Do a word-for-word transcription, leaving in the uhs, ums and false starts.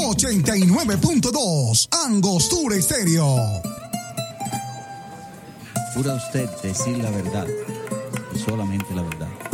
ochenta y nueve punto dos, Angostura Estéreo. ¿Jura usted decir la verdad y solamente la verdad?